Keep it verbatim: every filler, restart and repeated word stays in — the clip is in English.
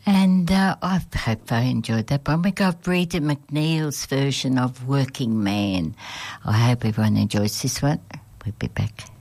And uh, I hope I enjoyed that one. We got Rita McNeil's version of Working Man. I hope everyone enjoys this one. We'll be back.